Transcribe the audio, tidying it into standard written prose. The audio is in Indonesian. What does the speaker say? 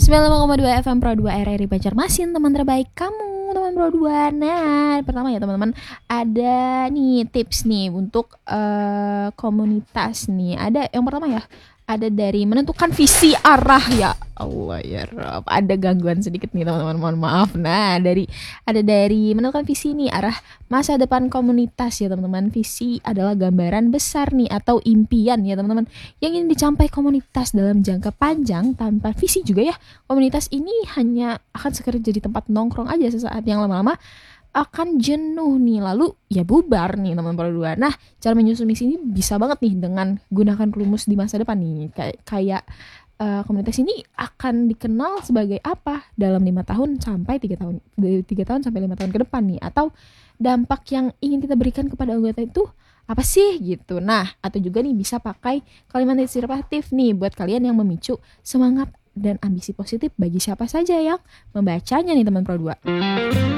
95,2 FM Pro 2 RRI Banjarmasin, teman terbaik kamu, teman Pro 2. Nah, pertama ya teman-teman, ada nih tips nih untuk komunitas nih. Ada yang pertama ya, ada dari menentukan visi arah. Ya Allah ya Rob, ada gangguan sedikit nih teman-teman, mohon maaf. Nah, ada dari menentukan visi nih, arah masa depan komunitas ya teman-teman. Visi adalah gambaran besar nih atau impian ya teman-teman yang ingin dicapai komunitas dalam jangka panjang. Tanpa visi juga ya, komunitas ini hanya akan sekedar jadi tempat nongkrong aja sesaat, yang lama-lama akan jenuh nih, lalu ya bubar nih teman-teman berdua. Nah, cara menyusun misi ini bisa banget nih dengan gunakan rumus di masa depan nih, kayak komunitas ini akan dikenal sebagai apa dalam 5 tahun sampai 3 tahun 3 tahun sampai 5 tahun ke depan nih, atau dampak yang ingin kita berikan kepada anggota itu apa sih gitu. Nah, atau juga nih bisa pakai kalimat inspiratif nih buat kalian yang memicu semangat dan ambisi positif bagi siapa saja yang membacanya nih teman Pro 2.